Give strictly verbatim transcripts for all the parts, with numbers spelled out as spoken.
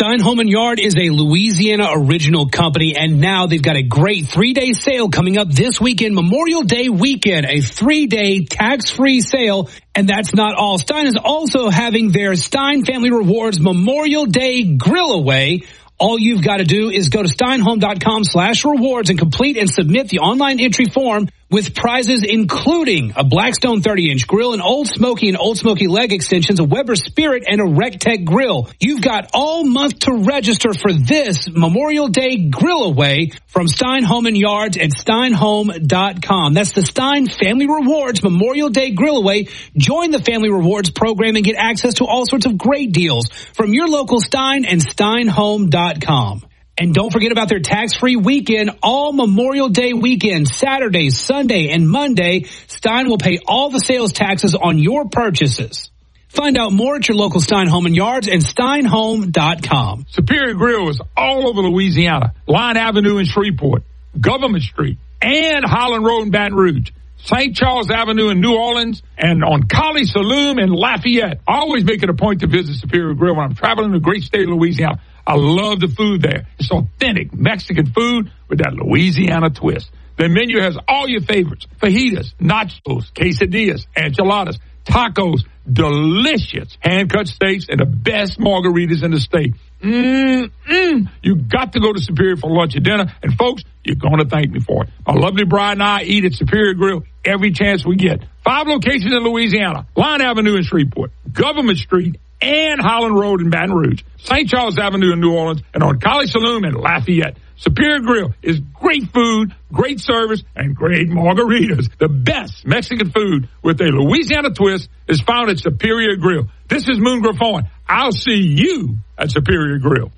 Stein Home and Yard is a Louisiana original company, and now they've got a great three-day sale coming up this weekend, Memorial Day weekend, a three-day tax-free sale. And that's not all. Stein is also having their Stein Family Rewards Memorial Day Grill Away. All you've got to do is go to steinhome.com slash rewards and complete and submit the online entry form with prizes including a Blackstone thirty-inch grill, an Old Smoky and Old Smoky leg extensions, a Weber Spirit, and a Rectech grill. You've got all month to register for this Memorial Day Grill Away from Stein Home and Yards at steinhome dot com. That's the Stein Family Rewards Memorial Day Grill Away. Join the Family Rewards program and get access to all sorts of great deals from your local Stein and steinhome dot com. And don't forget about their tax-free weekend, all Memorial Day weekend, Saturday, Sunday, and Monday. Stein will pay all the sales taxes on your purchases. Find out more at your local Stein Home and Yards and steinhome dot com. Superior Grill is all over Louisiana. Line Avenue in Shreveport, Government Street, and Holland Road in Baton Rouge. Saint Charles Avenue in New Orleans, and on Collie Saloon in Lafayette. I always make it a point to visit Superior Grill when I'm traveling the great state of Louisiana. I love the food there. It's authentic Mexican food with that Louisiana twist. The menu has all your favorites: fajitas, nachos, quesadillas, enchiladas, tacos, delicious hand-cut steaks, and the best margaritas in the state. Mm-mm. You got to go to Superior for lunch or dinner, and folks, you're going to thank me for it. My lovely bride and I eat at Superior Grill every chance we get. Five locations in Louisiana: Line Avenue in Shreveport, Government Street, and Holland Road in Baton Rouge, Saint Charles Avenue in New Orleans, and on Collie Saloon in Lafayette. Superior Grill is great food, great service, and great margaritas. The best Mexican food with a Louisiana twist is found at Superior Grill. This is Moon Griffon. I'll see you at Superior Grill.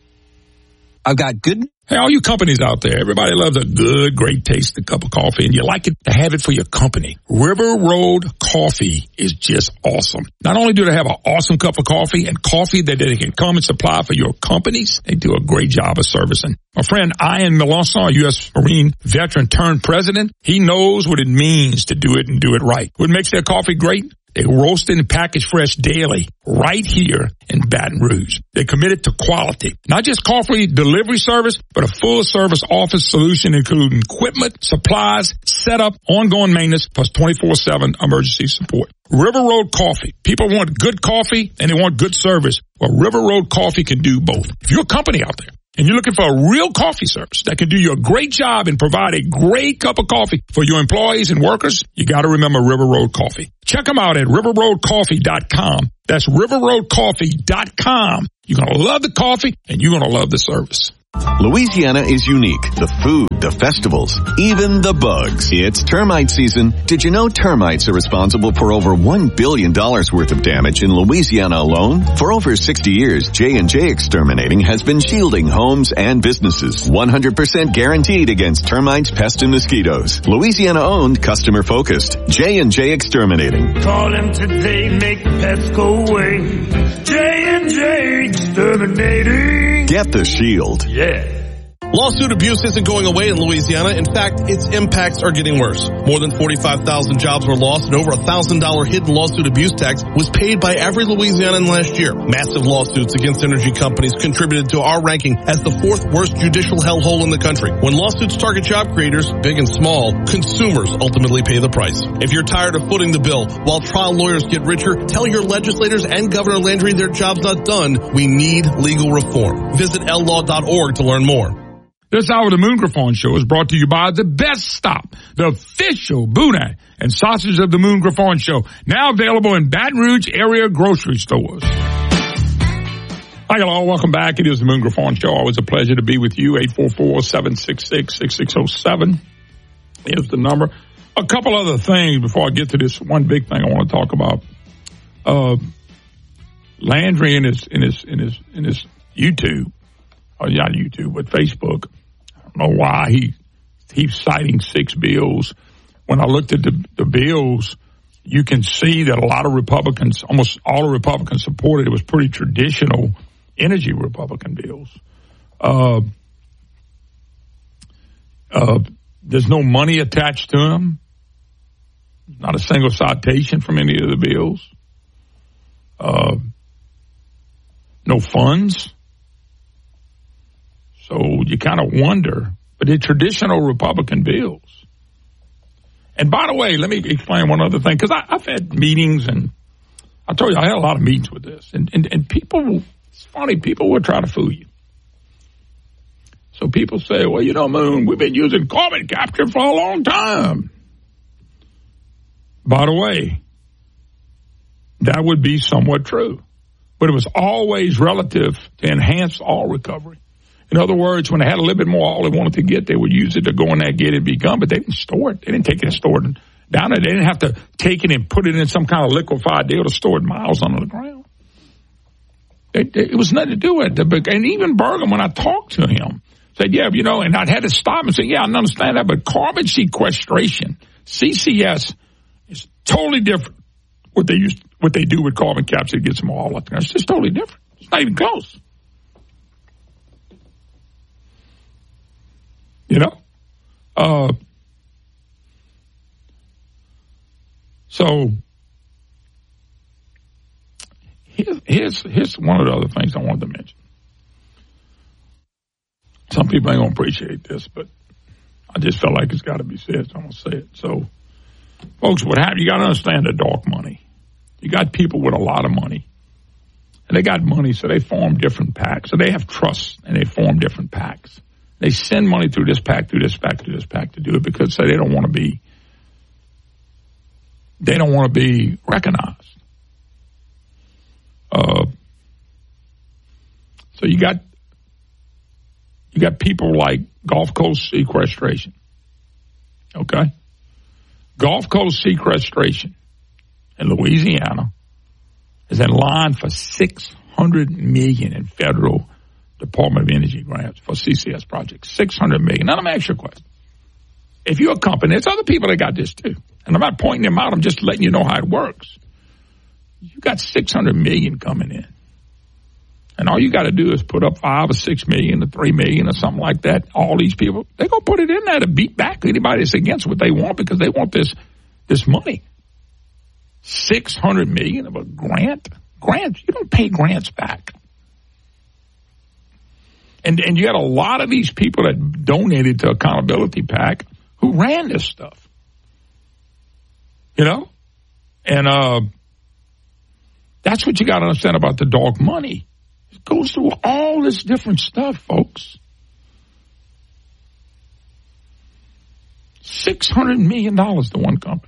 I've got good. Hey, all you companies out there, everybody loves a good, great tasting cup of coffee, and you like it to have it for your company. River Road Coffee is just awesome. Not only do they have an awesome cup of coffee and coffee that they can come and supply for your companies, they do a great job of servicing. My friend Ian Melanson, a U S Marine veteran turned president, he knows what it means to do it and do it right. What makes their coffee great? They roast and package fresh daily right here in Baton Rouge. They're committed to quality, not just coffee delivery service, but a full service office solution including equipment, supplies, setup, ongoing maintenance, plus twenty-four seven emergency support. River Road Coffee. People want good coffee and they want good service. Well, River Road Coffee can do both. If you're a company out there and you're looking for a real coffee service that can do you a great job and provide a great cup of coffee for your employees and workers, you got to remember River Road Coffee. Check them out at river road coffee dot com. That's river road coffee dot com. You're going to love the coffee and you're going to love the service. Louisiana is unique. The food, the festivals, even the bugs. It's termite season. Did you know termites are responsible for over one billion dollars worth of damage in Louisiana alone? For over sixty years, J and J Exterminating has been shielding homes and businesses. one hundred percent guaranteed against termites, pests, and mosquitoes. Louisiana-owned, customer-focused. J and J Exterminating. Call them today, make the pests go away. J and J Exterminating. Get the shield. Yeah. Lawsuit abuse isn't going away in Louisiana. In fact, its impacts are getting worse. More than forty-five thousand jobs were lost, and over a one thousand dollars hidden lawsuit abuse tax was paid by every Louisianan last year. Massive lawsuits against energy companies contributed to our ranking as the fourth worst judicial hellhole in the country. When lawsuits target job creators, big and small, consumers ultimately pay the price. If you're tired of footing the bill while trial lawyers get richer, tell your legislators and Governor Landry their job's not done. We need legal reform. Visit L law dot org to learn more. This hour of the Moon Griffon Show is brought to you by The Best Stop, the official boudin and sausage of the Moon Griffon Show, now available in Baton Rouge area grocery stores. Hi, hello, welcome back. It is the Moon Griffon Show. Always a pleasure to be with you. eight four four, seven six six, six six zero seven is the number. A couple other things before I get to this one big thing I want to talk about. Uh, Landry in his in his in his in his YouTube, or not YouTube, but Facebook. I don't know why he he's citing six bills. When I looked at the, the bills, you can see that a lot of Republicans, almost all the Republicans supported. It was pretty traditional energy Republican bills. Uh, uh, there's no money attached to them. Not a single citation from any of the bills. Uh, no funds. So you kind of wonder, but they're traditional Republican bills. And by the way, let me explain one other thing, because I've had meetings, and I told you I had a lot of meetings with this, and, and, and people, it's funny, people will try to fool you. So people say, well, you know, Moon, we've been using carbon capture for a long time. By the way, that would be somewhat true. But it was always relative to enhance oil recovery. In other words, when they had a little bit more oil they wanted to get, they would use it to go in there, get it, be gone, but they didn't store it. They didn't take it and store it down there. They didn't have to take it and put it in some kind of liquefied deal to store it miles under the ground. It, it was nothing to do with it. And even Burgum, when I talked to him, said, yeah, you know, and I had to stop and say, yeah, I understand that, but carbon sequestration, C C S, is totally different. What they use, what they do with carbon capture to get some oil out there. It's just totally different. It's not even close. You know? Uh, so, here's, here's, here's one of the other things I wanted to mention. Some people ain't going to appreciate this, but I just felt like it's got to be said, so I'm going to say it. So, folks, what happened, you got to understand the dark money. You got people with a lot of money, and they got money, so they form different PACs. So they have trusts, and they form different PACs. They send money through this PAC, through this PAC, through this PAC to do it because so they don't want to be, they don't want to be recognized. Uh, so you got, you got people like Gulf Coast Sequestration. Okay? Gulf Coast Sequestration in Louisiana is in line for six hundred million dollars in federal Department of Energy grants for C C S projects. six hundred million dollars. Now, let me ask you a question. If you're a company, there's other people that got this too. And I'm not pointing them out. I'm just letting you know how it works. You got six hundred million dollars coming in. And all you got to do is put up five or six million or three million or something like that. All these people, they're going to put it in there to beat back anybody that's against what they want because they want this, this money. six hundred million dollars of a grant? Grants, you don't pay grants back. And and you had a lot of these people that donated to Accountability PAC who ran this stuff. You know? And uh, that's what you got to understand about the dark money. It goes through all this different stuff, folks. six hundred million dollars to one company.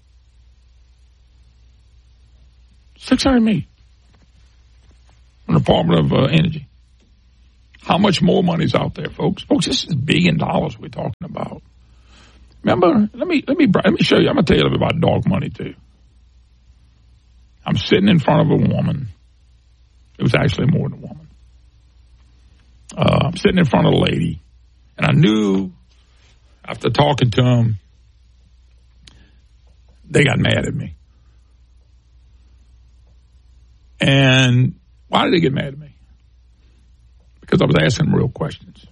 six hundred million dollars from the Department of uh, Energy. How much more money's out there, folks? Folks, this is billion dollars we're talking about. Remember, let me let me let me show you. I'm gonna tell you a little bit about dark money too. I'm sitting in front of a woman. It was actually more than a woman. Uh, I'm sitting in front of a lady, and I knew after talking to them, they got mad at me. And why did they get mad at me? Because I was asking them real questions.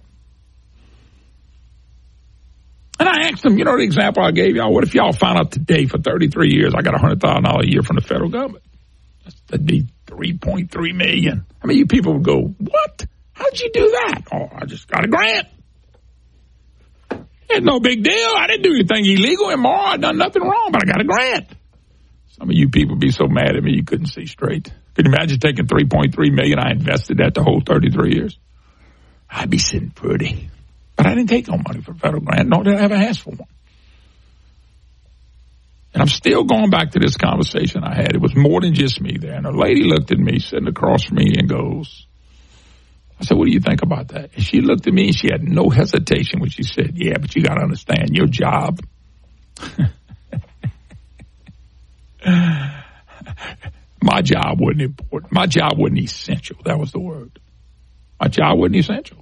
And I asked them, you know the example I gave y'all? What if y'all found out today for thirty-three years I got one hundred thousand dollars a year from the federal government? That'd be three point three million dollars. I mean, you people would go, what? How'd you do that? Oh, I just got a grant. It's no big deal. I didn't do anything illegal, immoral. I done nothing wrong, but I got a grant. Some of you people be so mad at me you couldn't see straight. Could you imagine taking three point three million dollars? I invested that the whole thirty-three years. I'd be sitting pretty. But I didn't take no money for a federal grant, nor did I ever ask for one. And I'm still going back to this conversation I had. It was more than just me there. And a lady looked at me, sitting across from me, and goes, I said, what do you think about that? And she looked at me, and she had no hesitation when she said, yeah, but you got to understand, your job. My job wasn't important. My job wasn't essential. That was the word. My job wasn't essential.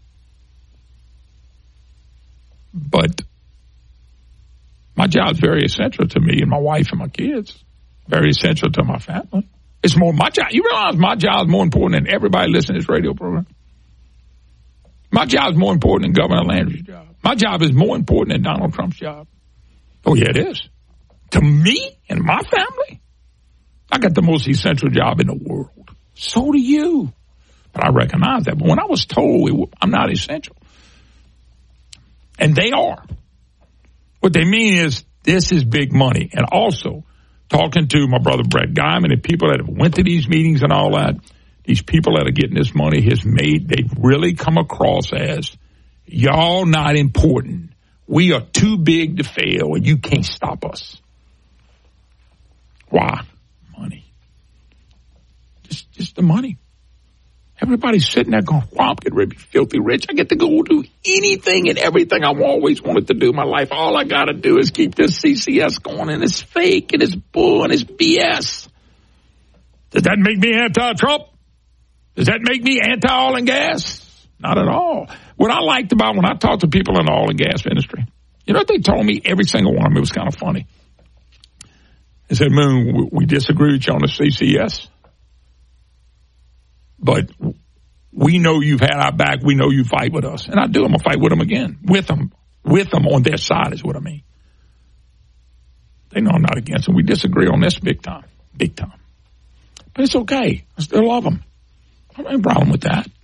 But my job's very essential to me and my wife and my kids. Very essential to my family. It's more my job. You realize my job is more important than everybody listening to this radio program? My job is more important than Governor Landry's job. My job is more important than Donald Trump's job. Oh, yeah, it is. To me and my family, I got the most essential job in the world. So do you. But I recognize that. But when I was told it, I'm not essential, and they are, what they mean is this is big money. And also, talking to my brother Brett Guyman and people that have went to these meetings and all that, these people that are getting this money has made, they've really come across as, y'all not important. We are too big to fail, and you can't stop us. Why? Money. Just, just the money. Everybody's sitting there going, wow, I'm getting ready to be filthy rich. I get to go do anything and everything I've always wanted to do in my life. All I got to do is keep this C C S going, and it's fake, and it's bull, and it's B S. Does that make me anti-Trump? Does that make me anti-oil and gas? Not at all. What I liked about when I talked to people in the oil and gas industry, you know what they told me? Every single one of them, it was kind of funny. They said, Moon, we disagree with you on the C C S, but we know you've had our back. We know you fight with us. And I do. I'm going to fight with them again. With them. With them on their side is what I mean. They know I'm not against them. We disagree on this big time. Big time. But it's okay. I still love them. I don't have a problem with that.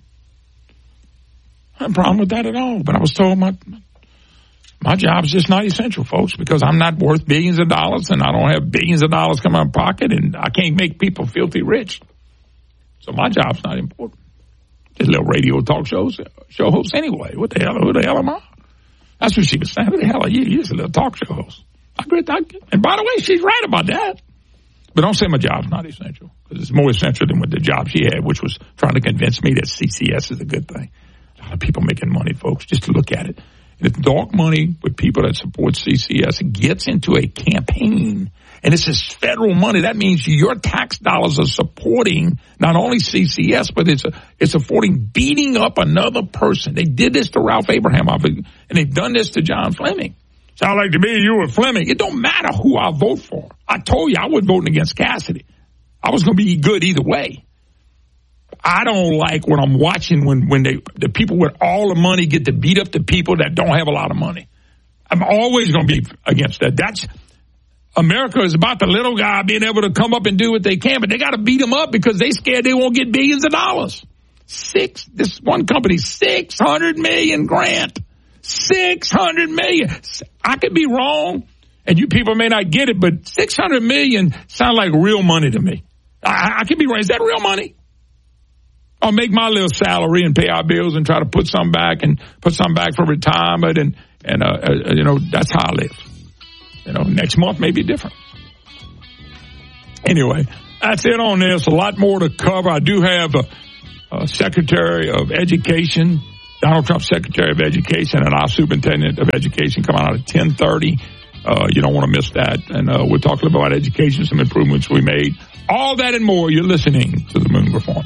I don't have a problem with that at all. But I was told my my job's just not essential, folks, because I'm not worth billions of dollars, and I don't have billions of dollars coming out of my pocket, and I can't make people filthy rich. So my job's not important. Just a little radio talk shows, show host anyway. What the hell? Who the hell am I? That's what she was saying. Who the hell are you? You're just a little talk show host. I agree with that. And by the way, she's right about that. But don't say my job's not essential, because it's more essential than what the job she had, which was trying to convince me that C C S is a good thing. A lot of people making money, folks, just to look at it. And if dark money with people that support C C S gets into a campaign, and this is federal money, that means your tax dollars are supporting not only C C S, but it's a, it's supporting beating up another person. They did this to Ralph Abraham, and they've done this to John Fleming. Sound like to me you were Fleming. It don't matter who I vote for. I told you I wasn't voting against Cassidy. I was going to be good either way. I don't like when I'm watching when, when they, the people with all the money get to beat up the people that don't have a lot of money. I'm always going to be against that. That's America is about the little guy being able to come up and do what they can, but they got to beat them up because they scared they won't get billions of dollars. Six, this one company, six hundred million grant. six hundred million. I could be wrong, and you people may not get it, but six hundred million sound like real money to me. I, I could be wrong. Is that real money? I'll make my little salary and pay our bills and try to put some back and put some back for retirement, and, and uh, uh, you know, that's how I live. You know, next month may be different. Anyway, that's it on this. A lot more to cover. I do have a, a Secretary of Education, Donald Trump Secretary of Education, and our Superintendent of Education coming out at ten thirty. Uh, you don't want to miss that. And uh, we're talking about education, some improvements we made. All that and more. You're listening to the Moon Reform.